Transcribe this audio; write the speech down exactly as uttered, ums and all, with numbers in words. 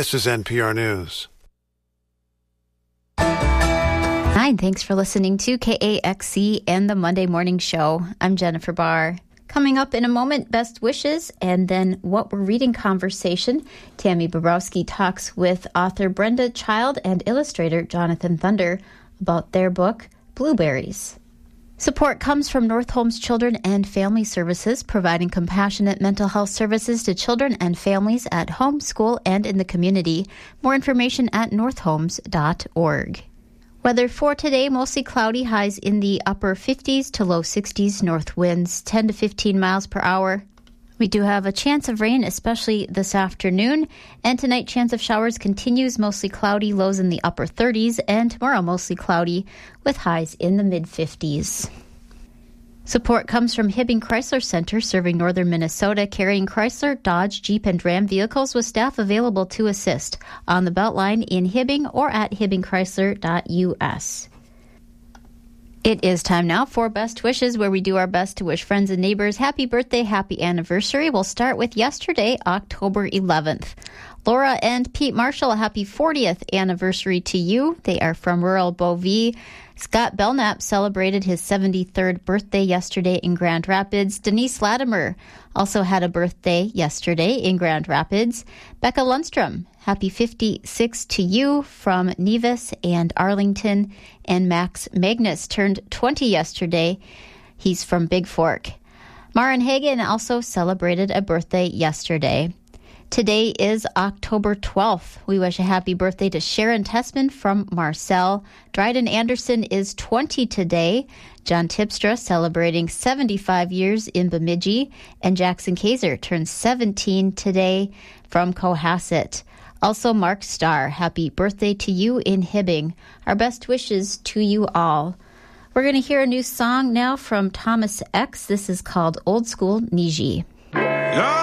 This is N P R News. Hi, and thanks for listening to K A X C and the Monday Morning Show. I'm Jennifer Barr. Coming up in a moment, best wishes, and then what we're reading conversation. Tammy Bobrowski talks with author Brenda Child and illustrator Jonathan Thunder about their book, Blueberries. Support comes from North Holmes Children and Family Services, providing compassionate mental health services to children and families at home, school, and in the community. More information at north holmes dot org. Weather for today, mostly cloudy, highs in the upper fifties to low sixties, north winds ten to fifteen miles per hour. We do have a chance of rain, especially this afternoon. And tonight, chance of showers continues, mostly cloudy, lows in the upper thirties. And tomorrow, mostly cloudy with highs in the mid-fifties. Support comes from Hibbing Chrysler Center, serving northern Minnesota, carrying Chrysler, Dodge, Jeep, and Ram vehicles with staff available to assist on the Beltline in Hibbing or at hibbing chrysler dot U S. It is time now for Best Wishes, where we do our best to wish friends and neighbors happy birthday, happy anniversary. We'll start with yesterday, October eleventh. Laura and Pete Marshall, a happy fortieth anniversary to you. They are from rural Beauvais. Scott Belknap celebrated his seventy-third birthday yesterday in Grand Rapids. Denise Latimer also had a birthday yesterday in Grand Rapids. Becca Lundstrom, happy fifty-six to you from Nevis and Arlington. And Max Magnus turned twenty yesterday. He's from Big Fork. Maren Hagen also celebrated a birthday yesterday. Today is October twelfth. We wish a happy birthday to Sharon Tessman from Marcel. Dryden Anderson is twenty today. John Tipstra celebrating seventy-five years in Bemidji. And Jackson Kaiser turns seventeen today from Cohasset. Also, Mark Starr, happy birthday to you in Hibbing. Our best wishes to you all. We're going to hear a new song now from Thomas X. This is called Old School Niji.